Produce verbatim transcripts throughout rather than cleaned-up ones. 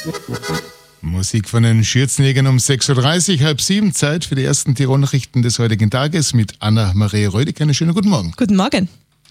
Musik von den Schürzenjägern um sechs Uhr dreißig, halb sieben, Zeit für die ersten Tirol-Nachrichten des heutigen Tages mit Anna-Maria Rödig. Einen schönen guten Morgen. Guten Morgen.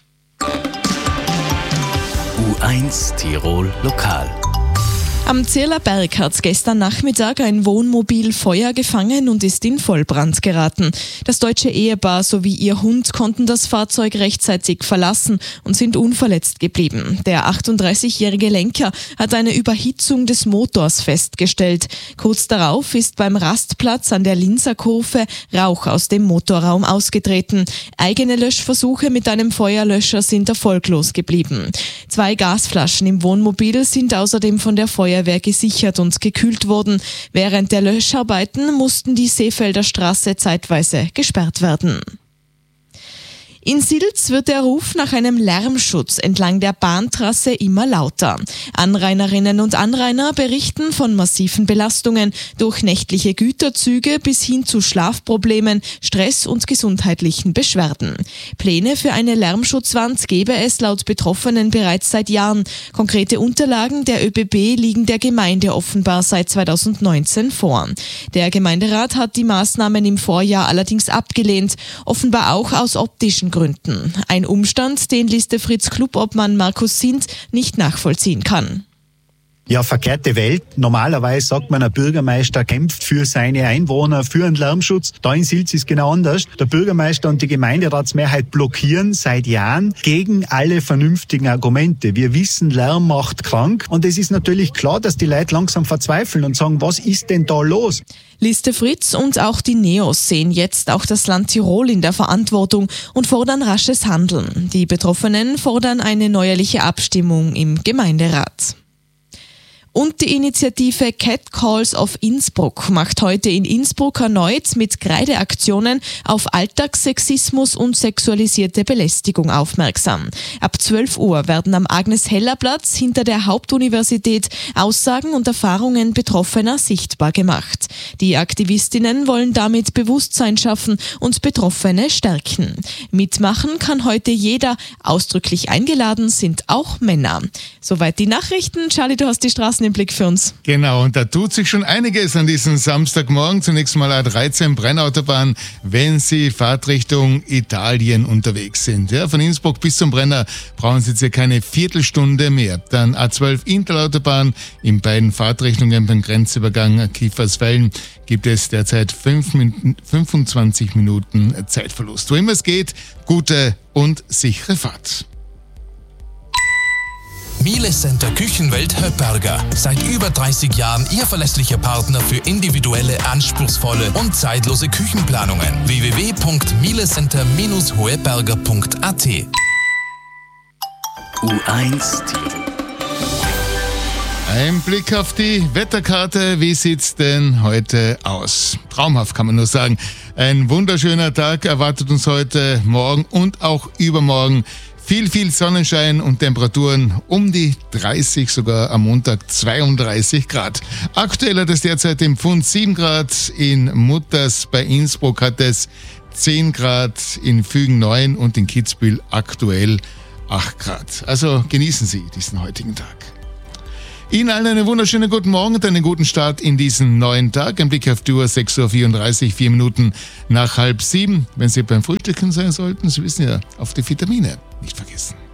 U eins Tirol Lokal. Am Zierler Berg hat gestern Nachmittag ein Wohnmobil Feuer gefangen und ist in Vollbrand geraten. Das deutsche Ehepaar sowie ihr Hund konnten das Fahrzeug rechtzeitig verlassen und sind unverletzt geblieben. Der achtunddreißigjährige Lenker hat eine Überhitzung des Motors festgestellt. Kurz darauf ist beim Rastplatz an der Linzer Kurve Rauch aus dem Motorraum ausgetreten. Eigene Löschversuche mit einem Feuerlöscher sind erfolglos geblieben. Zwei Gasflaschen im Wohnmobil sind außerdem von der Feuerwehr gesichert und gekühlt worden. Während der Löscharbeiten mussten die Seefelder Straße zeitweise gesperrt werden. In Silz wird der Ruf nach einem Lärmschutz entlang der Bahntrasse immer lauter. Anrainerinnen und Anrainer berichten von massiven Belastungen durch nächtliche Güterzüge bis hin zu Schlafproblemen, Stress und gesundheitlichen Beschwerden. Pläne für eine Lärmschutzwand gebe es laut Betroffenen bereits seit Jahren. Konkrete Unterlagen der ÖBB liegen der Gemeinde offenbar seit zweitausendneunzehn vor. Der Gemeinderat hat die Maßnahmen im Vorjahr allerdings abgelehnt, offenbar auch aus optischen Gründen. Ein Umstand, den Liste Fritz Clubobmann Markus Sint nicht nachvollziehen kann. Ja, verkehrte Welt. Normalerweise sagt man, ein Bürgermeister kämpft für seine Einwohner, für einen Lärmschutz. Da in Silz ist genau anders. Der Bürgermeister und die Gemeinderatsmehrheit blockieren seit Jahren gegen alle vernünftigen Argumente. Wir wissen, Lärm macht krank. Und es ist natürlich klar, dass die Leute langsam verzweifeln und sagen, was ist denn da los? Liste Fritz und auch die Neos sehen jetzt auch das Land Tirol in der Verantwortung und fordern rasches Handeln. Die Betroffenen fordern eine neuerliche Abstimmung im Gemeinderat. Und die Initiative Cat Calls of Innsbruck macht heute in Innsbruck erneut mit Kreideaktionen auf Alltagssexismus und sexualisierte Belästigung aufmerksam. Ab zwölf Uhr werden am Agnes-Heller-Platz hinter der Hauptuniversität Aussagen und Erfahrungen Betroffener sichtbar gemacht. Die Aktivistinnen wollen damit Bewusstsein schaffen und Betroffene stärken. Mitmachen kann heute jeder, ausdrücklich eingeladen sind auch Männer. Soweit die Nachrichten. Charlie, du hast die Straßen im Blick für uns. Genau, und da tut sich schon einiges an diesem Samstagmorgen. Zunächst mal A dreizehn Brennautobahn, wenn Sie Fahrtrichtung Italien unterwegs sind. Ja, von Innsbruck bis zum Brenner brauchen Sie circa eine Viertelstunde mehr. Dann A zwölf Interautobahn in beiden Fahrtrichtungen beim Grenzübergang Kiefersfelden gibt es derzeit fünfundzwanzig Minuten Zeitverlust. Wo immer es geht, gute und sichere Fahrt. Miele Center Küchenwelt Höpperger. Seit über dreißig Jahren Ihr verlässlicher Partner für individuelle, anspruchsvolle und zeitlose Küchenplanungen. w w w punkt mielecenter Bindestrich hoeberger punkt a t. U eins Tirol. Ein Blick auf die Wetterkarte. Wie sieht's denn heute aus? Traumhaft, kann man nur sagen. Ein wunderschöner Tag erwartet uns heute Morgen und auch übermorgen. Viel, viel Sonnenschein und Temperaturen um die dreißig, sogar am Montag zweiunddreißig Grad. Aktuell hat es derzeit im Pfund sieben Grad, in Mutters bei Innsbruck hat es zehn Grad, in Fügen neun und in Kitzbühel aktuell acht Grad. Also genießen Sie diesen heutigen Tag. Ihnen allen einen wunderschönen guten Morgen und einen guten Start in diesen neuen Tag. Ein Blick auf die Uhr, sechs Uhr vierunddreißig, vier Minuten nach halb sieben. Wenn Sie beim Frühstücken sein sollten, Sie wissen ja, auf die Vitamine nicht vergessen.